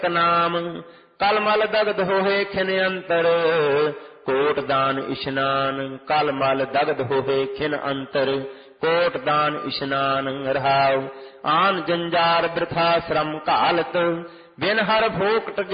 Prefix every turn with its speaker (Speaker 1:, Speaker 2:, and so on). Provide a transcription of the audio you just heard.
Speaker 1: ਨਾਮ ਕਲ ਮਲ ਦਗਧ ਹੋਏ ਖਿਨ ਅੰਤਰ ਕੋਟ ਦਾਨ ਇਸ਼ਨਾਨ ਕਲ ਮਲ ਦਗਧ ਹੋਏ ਖਿਨ ਅੰਤਰ ਕੋਟ ਦਾਨ ਇਸ਼ਨਾਨ ਰਹਾਉ ਆਨ ਜੰਜਾਰ ਬਿਰਥਾ ਸ਼ਰਮ ਘਾਲਤ ਬਿਨ ਹਰ ਭੋਕਟ